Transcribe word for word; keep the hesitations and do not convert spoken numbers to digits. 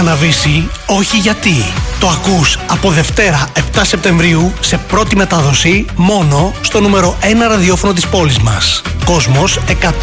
Ναβίση, όχι γιατί. Το ακούς από Δευτέρα επτά Σεπτεμβρίου σε πρώτη μετάδοση μόνο στο νούμερο ένα ραδιόφωνο της πόλης μας. Κόσμος εκατό.